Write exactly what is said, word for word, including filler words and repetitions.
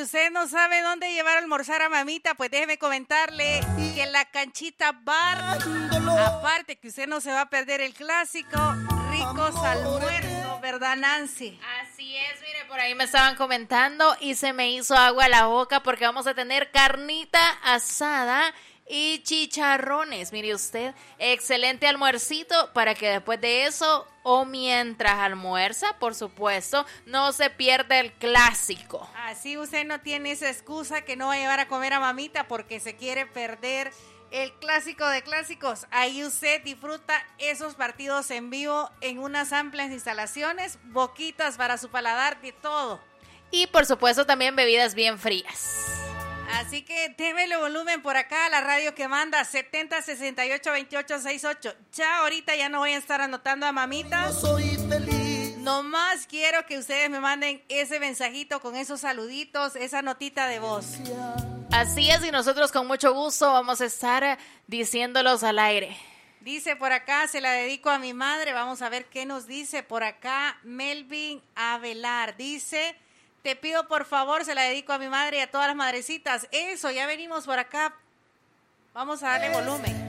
si usted no sabe dónde llevar a almorzar a mamita, pues déjeme comentarle que la Canchita Bar, aparte que usted no se va a perder el clásico, ricos almuerzos, ¿verdad, Nancy? Así es, mire, por ahí me estaban comentando y se me hizo agua a la boca porque vamos a tener carnita asada y chicharrones. Mire usted, excelente almuercito para que después de eso o mientras almuerza, por supuesto, no se pierda el clásico. Así usted no tiene esa excusa que no va a llevar a comer a mamita porque se quiere perder el clásico de clásicos. Ahí usted disfruta esos partidos en vivo en unas amplias instalaciones, boquitas para su paladar, de todo. Y por supuesto también bebidas bien frías. Así que démele volumen por acá a la radio que manda setenta sesenta y ocho veintiocho sesenta y ocho. Ya ahorita ya no voy a estar anotando a mamita. No soy feliz. Nomás quiero que ustedes me manden ese mensajito con esos saluditos, esa notita de voz. Así es, y nosotros con mucho gusto vamos a estar diciéndolos al aire. Dice por acá, se la dedico a mi madre. Vamos a ver qué nos dice por acá Melvin Avelar. Dice... Te pido por favor, se la dedico a mi madre y a todas las madrecitas. Eso, ya venimos por acá. Vamos a darle volumen.